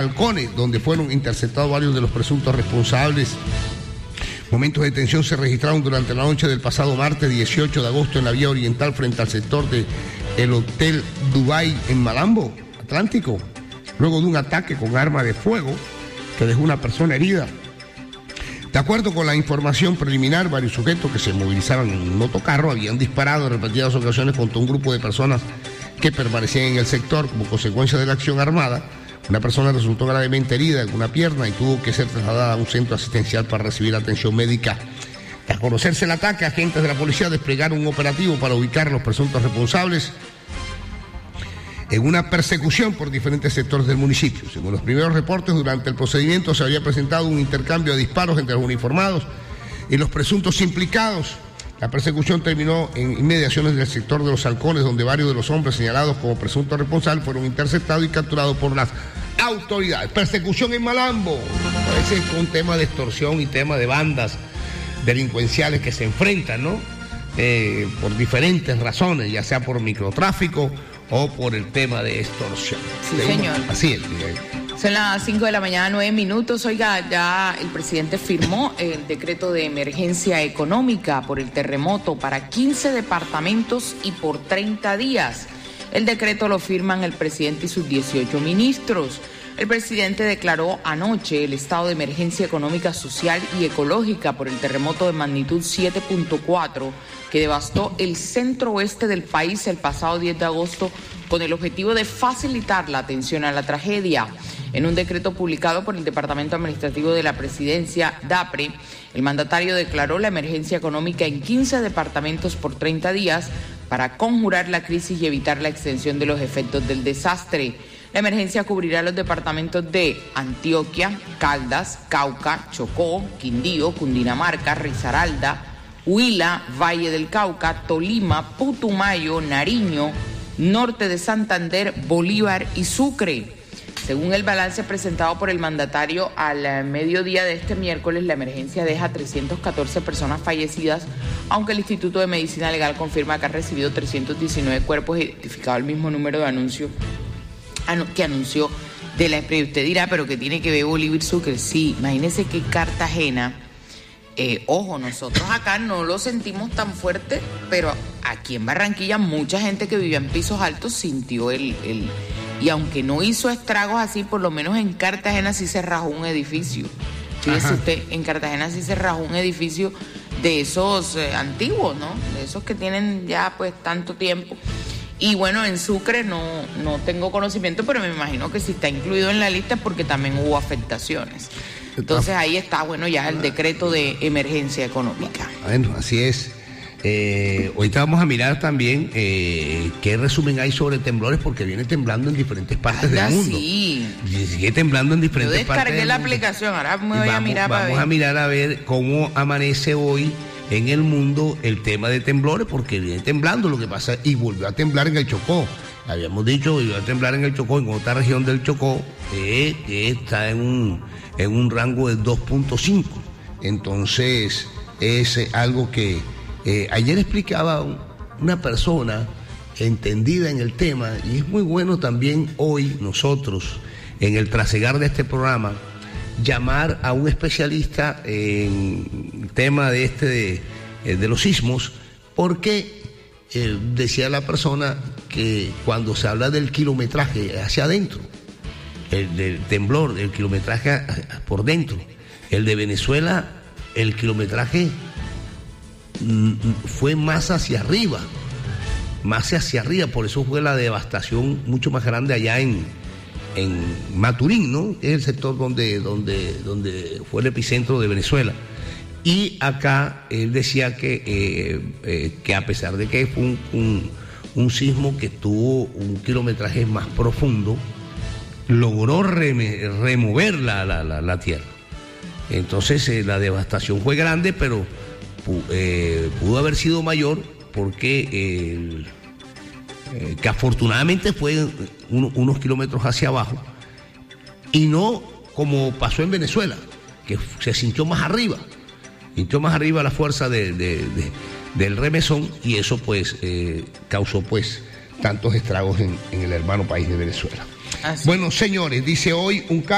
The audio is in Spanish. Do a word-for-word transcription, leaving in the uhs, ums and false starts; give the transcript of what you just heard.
Halcones, donde fueron interceptados varios de los presuntos responsables. Momentos de tensión se registraron durante la noche del pasado martes dieciocho de agosto en la vía oriental frente al sector del Hotel Dubai en Malambo, Atlántico, luego de un ataque con arma de fuego que dejó una persona herida. De acuerdo con la información preliminar, varios sujetos que se movilizaban en un motocarro habían disparado en repetidas ocasiones contra un grupo de personas que permanecían en el sector. Como consecuencia de la acción armada, una persona resultó gravemente herida en una pierna y tuvo que ser trasladada a un centro asistencial para recibir atención médica. Tras conocerse el ataque, agentes de la policía desplegaron un operativo para ubicar a los presuntos responsables en una persecución por diferentes sectores del municipio. Según los primeros reportes, durante el procedimiento se había presentado un intercambio de disparos entre los uniformados y los presuntos implicados. La persecución terminó en inmediaciones del sector de los Halcones, donde varios de los hombres señalados como presuntos responsables fueron interceptados y capturados por las autoridades. Persecución en Malambo. Parece que es un tema de extorsión y tema de bandas delincuenciales que se enfrentan, ¿no? Eh, por diferentes razones, ya sea por microtráfico o por el tema de extorsión. Sí, señor. Así es. Son las cinco de la mañana, nueve minutos. Oiga, ya el presidente firmó el decreto de emergencia económica por el terremoto para quince departamentos y por treinta días. El decreto lo firman el presidente y sus dieciocho ministros. El presidente declaró anoche el estado de emergencia económica, social y ecológica por el terremoto de magnitud siete punto cuatro que devastó el centro oeste del país el pasado diez de agosto con el objetivo de facilitar la atención a la tragedia. En un decreto publicado por el Departamento Administrativo de la Presidencia, DAPRE, el mandatario declaró la emergencia económica en quince departamentos por treinta días para conjurar la crisis y evitar la extensión de los efectos del desastre. La emergencia cubrirá los departamentos de Antioquia, Caldas, Cauca, Chocó, Quindío, Cundinamarca, Risaralda, Huila, Valle del Cauca, Tolima, Putumayo, Nariño, norte de Santander, Bolívar y Sucre. Según el balance presentado por el mandatario al mediodía de este miércoles, la emergencia deja trescientas catorce personas fallecidas, aunque el Instituto de Medicina Legal confirma que ha recibido trescientos diecinueve cuerpos, identificado el mismo número de anuncios que anunció de la empresa. Usted dirá, pero ¿qué tiene que ver Bolívar y Sucre? Sí, imagínese que Cartagena, eh, ojo, nosotros acá no lo sentimos tan fuerte, pero aquí en Barranquilla mucha gente que vivía en pisos altos sintió el... el y aunque no hizo estragos así, por lo menos en Cartagena sí se rajó un edificio. Fíjese usted, en Cartagena sí se rajó un edificio de esos eh, antiguos, ¿no? De esos que tienen ya pues tanto tiempo. Y bueno, en Sucre no, no tengo conocimiento, pero me imagino que si está incluido en la lista es porque también hubo afectaciones. Entonces ahí está, bueno, ya el decreto de emergencia económica. Bueno, así es. Eh, ahorita vamos a mirar también eh, qué resumen hay sobre temblores, porque viene temblando en diferentes partes Anda, del mundo. Sí. Sigue temblando en diferentes partes del mundo. Yo descargué la aplicación, ahora me voy vamos, a mirar vamos para ver. a mirar a ver cómo amanece hoy en el mundo el tema de temblores, porque viene temblando, lo que pasa, y volvió a temblar en el Chocó. Habíamos dicho que iba a temblar en el Chocó, en otra región del Chocó, eh, que está en un, en un rango de dos punto cinco. Entonces, es algo que eh, ayer explicaba una persona entendida en el tema, y es muy bueno también hoy nosotros, en el trasegar de este programa, llamar a un especialista en el tema de este de, de los sismos, porque eh, decía la persona que cuando se habla del kilometraje hacia adentro, el del temblor, el kilometraje por dentro, el de Venezuela, el kilometraje mm, fue más hacia arriba, más hacia arriba, por eso fue la devastación mucho más grande allá en en Maturín, ¿no? Es el sector donde, donde, donde fue el epicentro de Venezuela. Y acá él decía que, eh, eh, que a pesar de que fue un, un, un sismo que tuvo un kilometraje más profundo, logró reme, remover la, la, la, la tierra. Entonces eh, la devastación fue grande, pero eh, pudo haber sido mayor porque el Eh, que afortunadamente fue un, unos kilómetros hacia abajo, y no como pasó en Venezuela, que se sintió más arriba, sintió más arriba la fuerza de, de, de, del remesón, y eso pues eh, causó pues tantos estragos en, en el hermano país de Venezuela. Así. Bueno, señores, dice hoy un